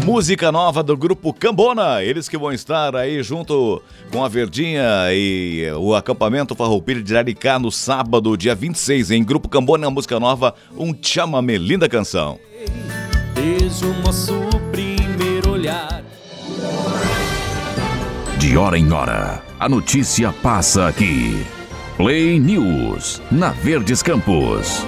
Música nova do grupo Cambona, eles que vão estar aí junto com a Verdinha e o acampamento Farroupilha de Aricá no sábado, dia 26, em Grupo Cambona, a música nova, um Chamamé, linda canção. Desde o nosso primeiro olhar. De hora em hora, a notícia passa aqui. Play News, na Verdes Campos.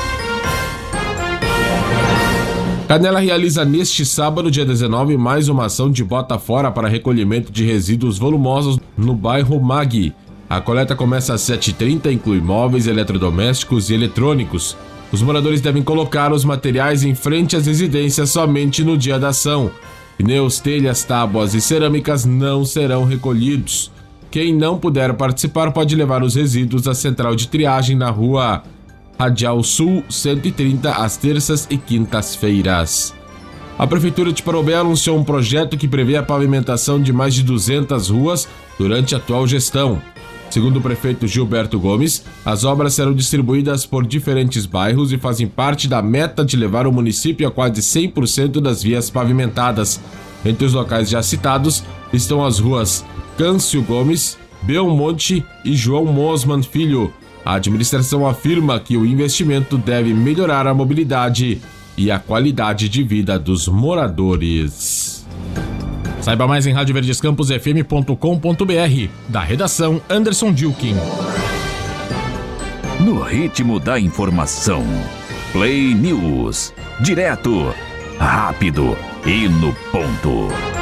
Canela realiza neste sábado, dia 19, mais uma ação de bota fora para recolhimento de resíduos volumosos no bairro Mag. A coleta começa às 7h30, inclui móveis, eletrodomésticos e eletrônicos. Os moradores devem colocar os materiais em frente às residências somente no dia da ação. Pneus, telhas, tábuas e cerâmicas não serão recolhidos. Quem não puder participar pode levar os resíduos à central de triagem na rua Radial Sul 130, às terças e quintas-feiras. A Prefeitura de Parobé anunciou um projeto que prevê a pavimentação de mais de 200 ruas durante a atual gestão. Segundo o prefeito Gilberto Gomes, as obras serão distribuídas por diferentes bairros e fazem parte da meta de levar o município a quase 100% das vias pavimentadas. Entre os locais já citados estão as ruas Câncio Gomes, Belmonte e João Mosman Filho. A administração afirma que o investimento deve melhorar a mobilidade e a qualidade de vida dos moradores. Saiba mais em radioverdescamposfm.com.br. Da redação, Anderson Dilkin. No ritmo da informação. Play News. Direto, rápido e no ponto.